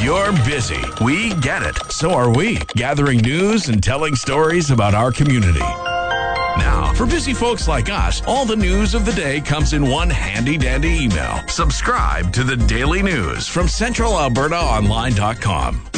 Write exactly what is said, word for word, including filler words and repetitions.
You're busy. We get it. So are we, gathering news and telling stories about our community. Now, for busy folks like us, all the news of the day comes in one handy-dandy email. Subscribe to the Daily News from Central Alberta Online dot com.